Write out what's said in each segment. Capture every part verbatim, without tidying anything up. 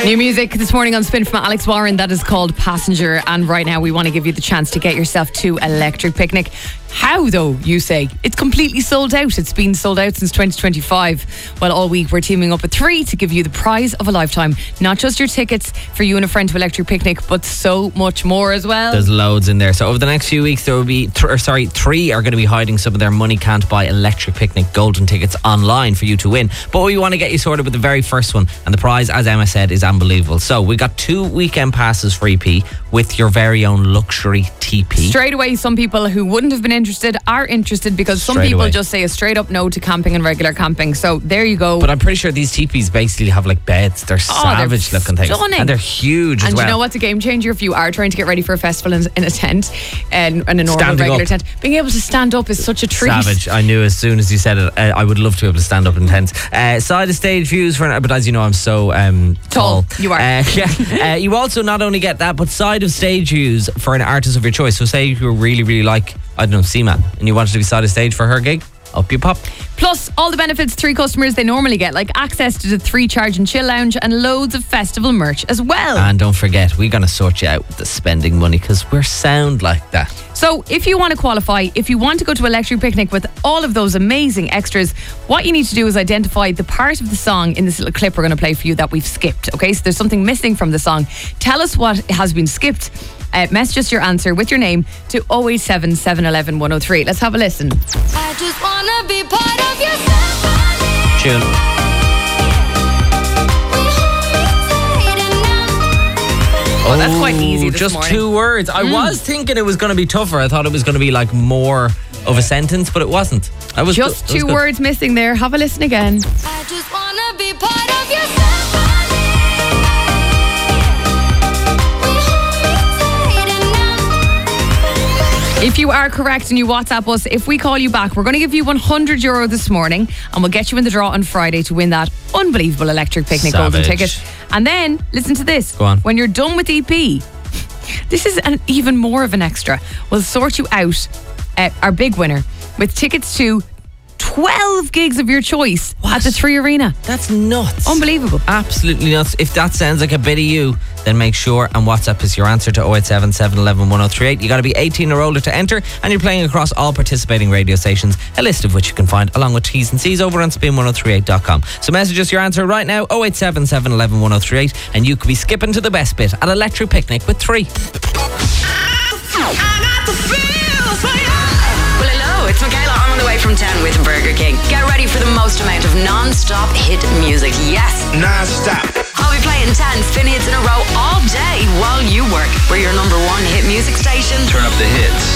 New music this morning on Spin from Alex Warren. That is called Passenger. And right now we want to give you the chance to get yourself to Electric Picnic. How though, you say? It's completely sold out. It's been sold out since twenty twenty-five. Well, all week we're teaming up with three to give you the prize of a lifetime. Not just your tickets for you and a friend to Electric Picnic, but so much more as well. There's loads in there. So over the next few weeks there will be, th- or sorry, three are going to be hiding some of their Money Can't Buy Electric Picnic golden tickets online for you to win. But we want to get you sorted with the very first one. And the prize, as Emma said, is unbelievable. So we got two weekend passes for E P with your very own luxury T P. Straight away, some people who wouldn't have been interested are interested because some Straight people away. just say a straight up no to camping and regular camping. So there you go. But I'm pretty sure these teepees basically have like beds. They're Oh, they're savage looking things. stunning. And they're huge as And well. you know what's a game changer if you are trying to get ready for a festival in, in a tent and, and a normal Standing regular up. tent? Being able to stand up is such a treat. Savage. I knew as soon as you said it, uh, I would love to be able to stand up in tents. Uh, side of stage views for an, but as you know, I'm so um, Tall. tall. You are. Uh, yeah. uh, you also not only get that, but side of stage views for an artist of your choice. So say you really, really like, I don't know, Seaman, and you wanted to be side of stage for her gig, up you pop. Plus, all the benefits three customers they normally get, like access to the three Charge and Chill Lounge and loads of festival merch as well. And don't forget, we're going to sort you out with the spending money because we're sound like that. So if you want to qualify, if you want to go to Electric Picnic with all of those amazing extras, what you need to do is identify the part of the song in this little clip we're going to play for you that we've skipped. Okay, so there's something missing from the song. Tell us what has been skipped. Uh, message us your answer with your name to oh eight seven, seven one one, one oh three eight. Let's have a listen. I just wanna be part of your symphony. Tune. Oh, that's quite easy this Just morning. two words. I was thinking it was going to be tougher. I thought it was going to be like more of a sentence, but it wasn't. I was Just good. That was two good. words missing there. Have a listen again. I just wanna be part of your symphony. If you are correct and you WhatsApp us, if we call you back, we're going to give you one hundred euro this morning and we'll get you in the draw on Friday to win that unbelievable Electric Picnic golden Savage. ticket. And then, listen to this. Go on. When you're done with E P, this is an even more of an extra. We'll sort you out, uh, our big winner, with tickets to twelve gigs of your choice at the Three Arena. That's nuts. Unbelievable. Absolutely nuts. If that sounds like a bit of you, then make sure and WhatsApp is your answer to oh eight seven, seven one one, one oh three eight. You got to be eighteen or older to enter, and you're playing across all participating radio stations, a list of which you can find along with T's and C's over on spin one oh three eight dot com. So message us your answer right now, oh eight seven, seven one one, one oh three eight, and you could be skipping to the best bit at Electric Picnic with three. Well, hello, it's Michaela. I'm on the way from town with Burger King. Get ready for the most amount of non-stop hit music. Yes, Non-stop. I'll be playing ten spin hits in a row all day while you work. We're your number one hit music station. Turn up the hits.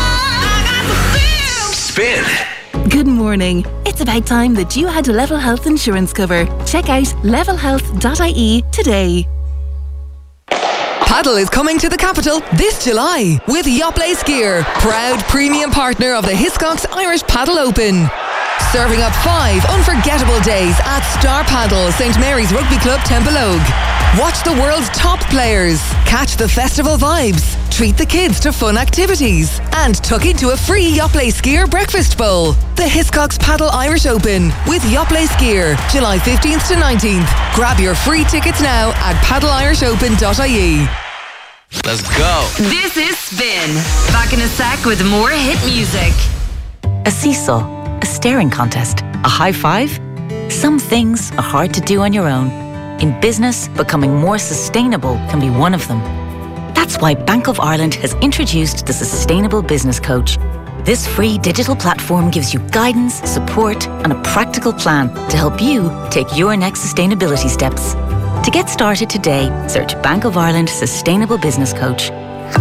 Spin. Good morning. It's about time that you had Level Health insurance cover. Check out level health dot I E today. Paddle is coming to the capital this July with Yoplait Skier, proud premium partner of the Hiscox Irish Paddle Open. Serving up five unforgettable days at Star Paddle, Saint Mary's Rugby Club, Templeogue. Watch the world's top players, catch the festival vibes, treat the kids to fun activities, and tuck into a free Yoplait Skier breakfast bowl. The Hiscox Paddle Irish Open with Yoplait Skier, July fifteenth to nineteenth. Grab your free tickets now at paddle irish open dot I E. Let's go. This is Spin. Back in a sec with more hit music. A seesaw, a staring contest, a high five. Some things are hard to do on your own. In business, becoming more sustainable can be one of them. That's why Bank of Ireland has introduced the Sustainable Business Coach. This free digital platform gives you guidance, support, and a practical plan to help you take your next sustainability steps. To get started today, search Bank of Ireland Sustainable Business Coach.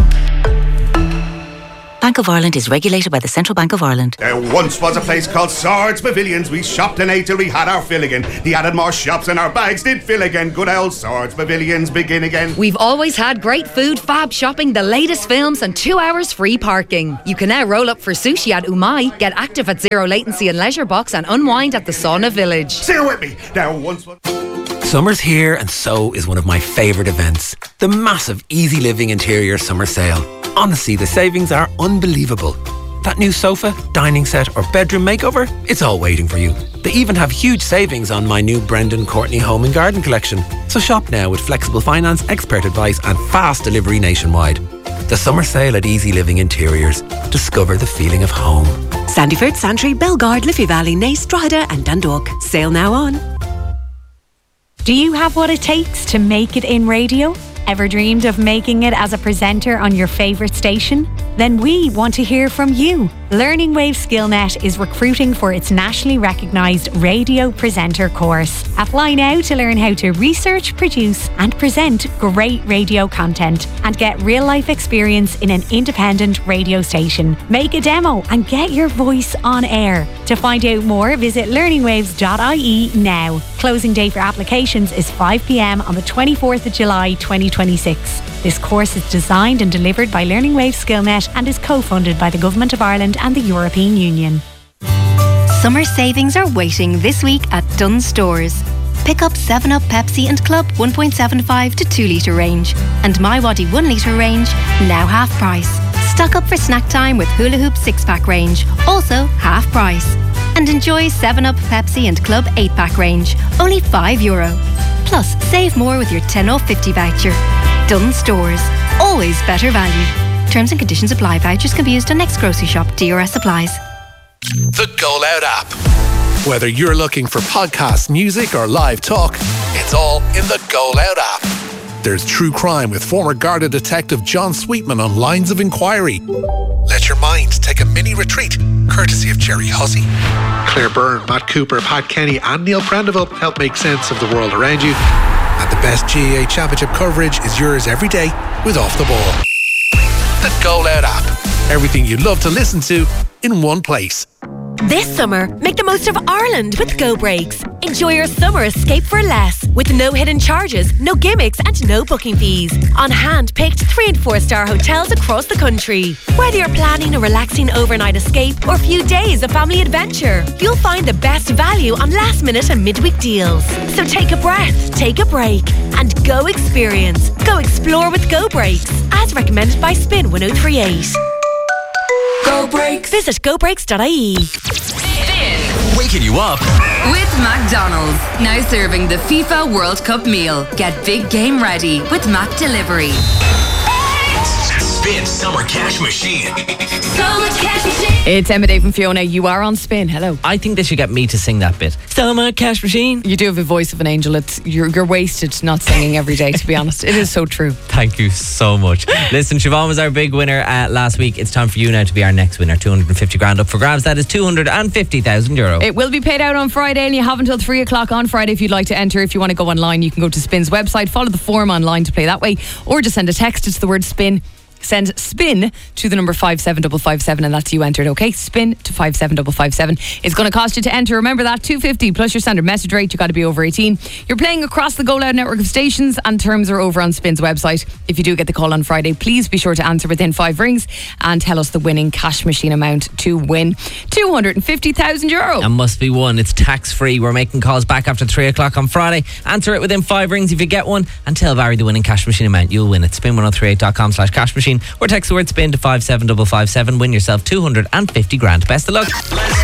Bank of Ireland is regulated by the Central Bank of Ireland. There once was a place called Swords Pavilions. We shopped and ate till we had our fill again. He added more shops and our bags did fill again. Good old Swords Pavilions begin again. We've always had great food, fab shopping, the latest films and two hours free parking. You can now roll up for sushi at Umai, get active at Zero Latency and Leisure Box and unwind at the Sauna Village. Sing it with me. There once was... Summer's here and so is one of my favourite events. The massive Easy Living Interior Summer Sale. Honestly, the savings are unbelievable. That new sofa, dining set or bedroom makeover, it's all waiting for you. They even have huge savings on my new Brendan Courtney Home and Garden collection. So shop now with flexible finance, expert advice and fast delivery nationwide. The summer sale at Easy Living Interiors. Discover the feeling of home. Sandyford, Santry, Belgard, Liffey Valley, Naas, Drogheda and Dundalk. Sale now on. Do you have what it takes to make it in radio? Ever dreamed of making it as a presenter on your favourite station? Then we want to hear from you. Learning Wave SkillNet is recruiting for its nationally recognised radio presenter course. Apply now to learn how to research, produce and present great radio content and get real-life experience in an independent radio station. Make a demo and get your voice on air. To find out more, visit learning waves dot I E now. Closing date for applications is five p m on the twenty-fourth of July twenty twenty-six. This course is designed and delivered by Learning Wave SkillNet and is co-funded by the Government of Ireland and the European Union. Summer savings are waiting this week at Dunnes Stores. Pick up seven up Pepsi and Club one point seven five to two litre range and MyWadi one litre range, now half price. Stock up for snack time with Hula Hoop six pack range, also half price. And enjoy seven up Pepsi and Club eight pack range, only five euro. Plus, save more with your ten off fifty voucher. Dunnes Stores, always better value. Terms and conditions apply. Vouchers can be used on next grocery shop. D R S applies. The Go Loud app. Whether you're looking for podcasts, music or live talk, it's all in the Go Loud app. There's true crime with former Garda detective John Sweetman on Lines of Inquiry. Let your mind take a mini retreat, courtesy of Jerry Hussey. Claire Byrne, Matt Cooper, Pat Kenny and Neil Prendeville help make sense of the world around you. And the best G A A Championship coverage is yours every day with Off the Ball. The Go Loud app. Everything you'd love to listen to in one place. This summer, make the most of Ireland with Go Breaks. Enjoy your summer escape for less, with no hidden charges, no gimmicks and no booking fees. On hand-picked three and four star hotels across the country. Whether you're planning a relaxing overnight escape or a few days of family adventure, you'll find the best value on last minute and midweek deals. So take a breath, take a break and go experience. Go explore with Go Breaks, as recommended by Spin one oh three eight. Go Breaks. Visit go breaks dot I E. Waking you up with McDonald's. Now serving the FIFA World Cup meal. Get big game ready with Mac Delivery. Spin Summer Cash Machine. Summer Cash Machine. It's Emma, Dave and Fiona. You are on Spin. Hello. I think they should get me to sing that bit. Summer Cash Machine. You do have a voice of an angel. It's you're, you're wasted not singing every day, to be honest. It is so true. Thank you so much. Listen, Siobhan was our big winner uh, last week. It's time for you now to be our next winner. two hundred fifty grand up for grabs. That is two hundred fifty thousand euro. It will be paid out on Friday and you have until three o'clock on Friday if you'd like to enter. If you want to go online, you can go to Spin's website, follow the form online to play that way, or just send a text. It's the word Spin. Send Spin to the number five seven five five seven and that's you entered, okay? Spin to five seven five five seven. It's going to cost you to enter. Remember that, two hundred fifty plus your standard message rate. You've got to be over eighteen. You're playing across the Go Loud network of stations and terms are over on Spin's website. If you do get the call on Friday, please be sure to answer within five rings and tell us the winning cash machine amount to win two hundred fifty thousand euro. And must be won. It's tax free. We're making calls back after three o'clock on Friday. Answer it within five rings if you get one and tell Barry the winning cash machine amount. You'll win it. spin one oh three eight dot com slash cash machine or text the word Spin to five seven five five seven. Win yourself two hundred fifty grand. Best of luck.